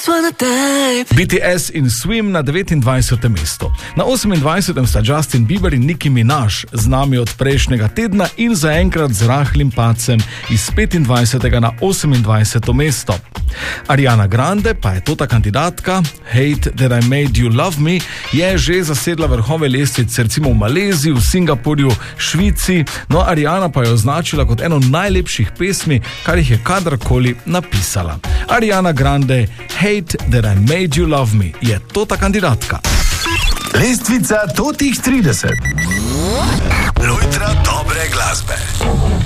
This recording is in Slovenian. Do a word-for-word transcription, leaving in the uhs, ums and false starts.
B T S in Swim na devetindvajsetem mestu. Na osemindvajsetem sta Justin Bieber in Nicki Minaj z nami od prejšnjega tedna in zaenkrat z rahlim padcem iz petindvajsetega na osemindvajseto mesto. Ariana Grande pa je tota kandidatka, Hate That I Made You Love Me, je že zasedla vrhove lestvice, recimo v Maleziji, v Singapurju, Švici, no Ariana pa je označila kot eno najlepših pesmi, kar jih je kadarkoli napisala. Ariana Grande, Hate That I Made You Love Me, je tota kandidatka. Lestvica totih trideset. Lojtra dobre glasbe.